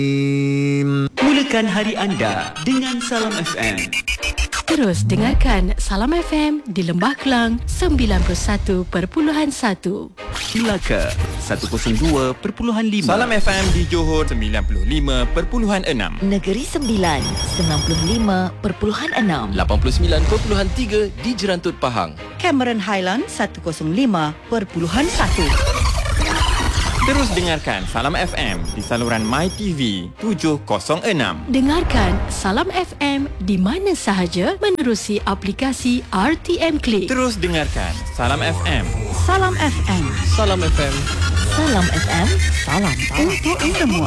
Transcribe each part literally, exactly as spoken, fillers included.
Mulakan hari anda dengan Salam F M. Terus dengarkan Salam F M di Lembah Kelang sembilan puluh satu perpuluhan satu. Melaka seratus dua perpuluhan lima. Salam F M di Johor sembilan puluh lima perpuluhan enam. Negeri Sembilan sembilan puluh lima perpuluhan enam. lapan puluh sembilan perpuluhan tiga di Jerantut Pahang. Cameron Highland seratus lima perpuluhan satu. Terus dengarkan Salam F M di saluran MyTV tujuh kosong enam. Dengarkan Salam F M di mana sahaja menerusi aplikasi R T M Click. Terus dengarkan Salam F M. Salam F M. Salam F M. Salam F M. Salam Untuk semua.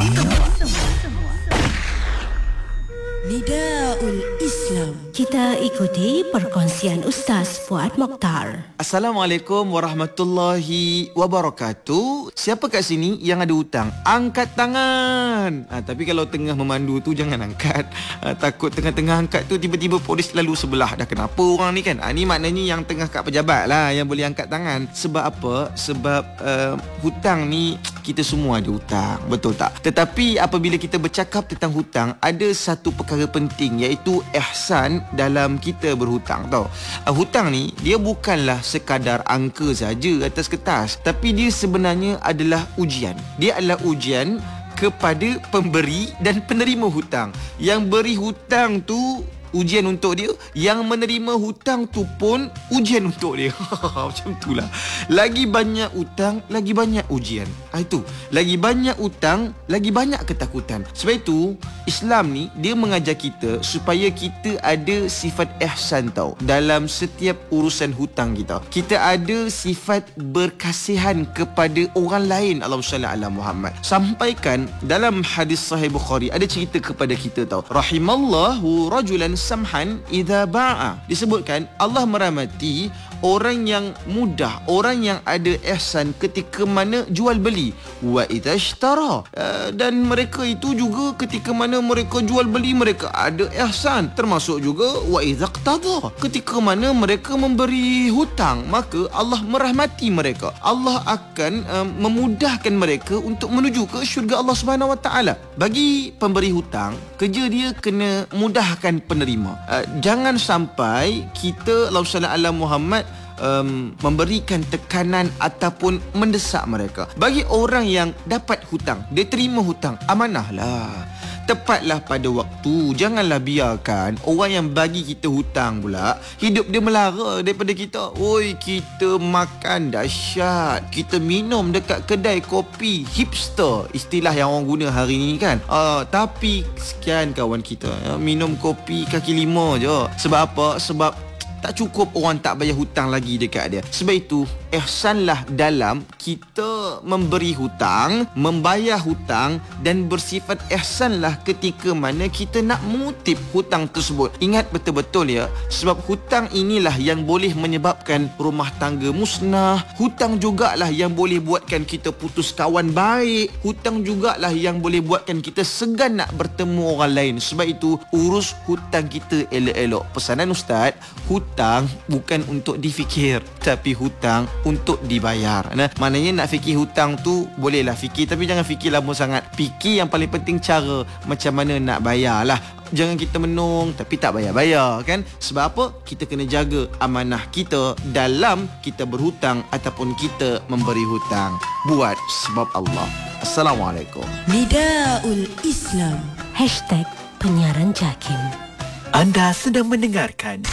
Nidaul Islam. Kita ikuti perkongsian Ustaz Fuad Mokhtar. Assalamualaikum warahmatullahi wabarakatuh. Siapa kat sini yang ada hutang? Angkat tangan. Ha, tapi kalau tengah memandu tu jangan angkat. Ha, takut tengah-tengah angkat tu tiba-tiba polis lalu sebelah. Dah kenapa orang ni kan? Ha, ni maknanya yang tengah kat pejabat lah yang boleh angkat tangan. Sebab apa? Sebab uh, hutang ni kita semua ada hutang. Betul tak? Tetapi apabila kita bercakap tentang hutang, ada satu perkara penting iaitu ihsan dalam kita berhutang tau. Uh, hutang ni dia bukanlah sekadar angka saja atas kertas, tapi dia sebenarnya adalah ujian. Dia adalah ujian kepada pemberi dan penerima hutang. Yang beri hutang tu ujian untuk dia, yang menerima hutang tu pun ujian untuk dia. Macam itulah. Lagi banyak hutang, lagi banyak ujian. Ha, itu. Lagi banyak hutang, lagi banyak ketakutan. Sebab itu Islam ni dia mengajar kita supaya kita ada sifat ihsan tau dalam setiap urusan hutang kita. Kita ada sifat berkasihan kepada orang lain. Allahumma salli ala Muhammad. Sampaikan dalam hadis sahih Bukhari ada cerita kepada kita tau. Rahimallahu rajulan samhan idza ba'a. Disebutkan Allah merahmati orang yang mudah, orang yang ada ihsan ketika mana jual beli. Wa idza ishtara. Uh, dan mereka itu juga ketika mana mereka jual beli mereka ada ihsan. Termasuk juga wa idza iqtada. Ketika mana mereka memberi hutang, maka Allah merahmati mereka. Allah akan uh, memudahkan mereka untuk menuju ke syurga Allah Subhanahu Wa Taala. Bagi pemberi hutang, kerja dia kena mudahkan penerima. Uh, jangan sampai kita Allahumma ala Muhammad um, memberikan tekanan ataupun mendesak mereka. Bagi orang yang dapat hutang, dia terima hutang, amanahlah. Tepatlah pada waktu. Janganlah biarkan orang yang bagi kita hutang pula hidup dia melara daripada kita. Oi, kita makan dahsyat, kita minum dekat kedai kopi hipster, istilah yang orang guna hari ni kan. uh, Tapi sekian kawan kita uh, minum kopi kaki lima je. Sebab apa? Sebab tak cukup orang tak bayar hutang lagi dekat dia. Sebab itu ihsanlah dalam kita memberi hutang, membayar hutang, dan bersifat ihsanlah ketika mana kita nak mengutip hutang tersebut. Ingat betul-betul ya, sebab hutang inilah yang boleh menyebabkan rumah tangga musnah. Hutang jugalah yang boleh buatkan kita putus kawan baik. Hutang jugalah yang boleh buatkan kita segan nak bertemu orang lain. Sebab itu urus hutang kita elok-elok. Pesanan Ustaz, hutang bukan untuk difikir, tapi hutang untuk dibayar. Nah, maknanya nak fikir hutang tu bolehlah fikir, tapi jangan fikir lama sangat. Fikir yang paling penting cara macam mana nak bayar lah. Jangan kita menung tapi tak bayar-bayar kan. Sebab apa? Kita kena jaga amanah kita dalam kita berhutang ataupun kita memberi hutang. Buat sebab Allah. Assalamualaikum. Nidaul Islam. Hashtag penyiaran JAKIM. Anda sedang mendengarkan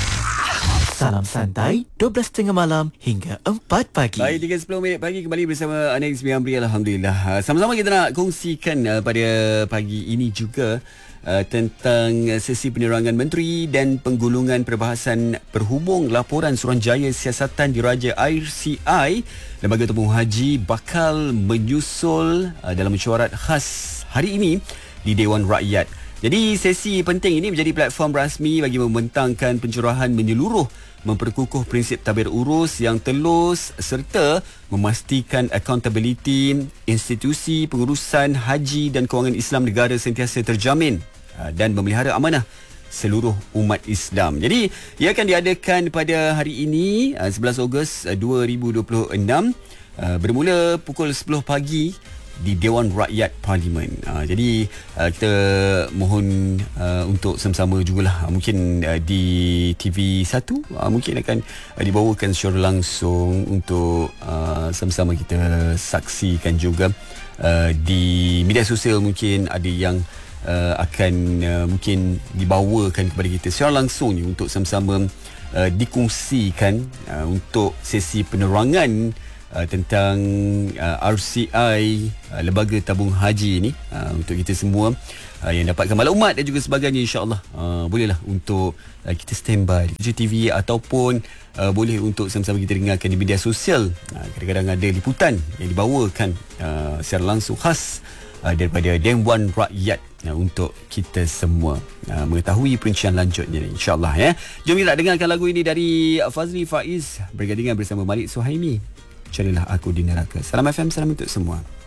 Salam Santai dua belas tiga puluh malam hingga empat pagi. Baik, tiga sepuluh minit pagi kembali bersama Anax Biamri. Alhamdulillah. Sama-sama kita nak kongsikan uh, pada pagi ini juga uh, tentang uh, sesi penerangan Menteri dan penggulungan perbahasan perhubung laporan Suruhanjaya Siasatan Diraja R C I. Lembaga Tabung Haji bakal menyusul uh, dalam mesyuarat khas hari ini di Dewan Rakyat. Jadi sesi penting ini menjadi platform rasmi bagi membentangkan pencerahan menyeluruh, memperkukuh prinsip tabir urus yang telus serta memastikan accountability institusi pengurusan haji dan kewangan Islam negara sentiasa terjamin dan memelihara amanah seluruh umat Islam. Jadi ia akan diadakan pada hari ini sebelas Ogos dua ribu dua puluh enam bermula pukul sepuluh pagi di Dewan Rakyat Parlimen. Uh, jadi uh, kita mohon uh, untuk sama-sama jugalah uh, mungkin uh, di T V satu uh, mungkin akan uh, dibawakan secara langsung untuk uh, sama-sama kita saksikan juga. Uh, di media sosial mungkin ada yang uh, akan uh, mungkin dibawakan kepada kita secara langsung ni untuk sama-sama uh, dikongsikan uh, untuk sesi penerangan Uh, tentang uh, R C I uh, Lembaga Tabung Haji ni uh, untuk kita semua uh, yang dapatkan maklumat dan juga sebagainya, insya-Allah uh, bolehlah untuk uh, kita standby di T V ataupun uh, boleh untuk sama-sama kita dengarkan di media sosial. Uh, kadang-kadang ada liputan yang dibawakan uh, secara langsung khas uh, daripada Dewan Rakyat uh, untuk kita semua uh, mengetahui perincian lanjutnya, insya-Allah ya. Jom kita dengarkan lagu ini dari Fazli Faiz bergandingan bersama Malik Suhaimi. Carilah Aku di Neraka. Salam F M, salam untuk semua.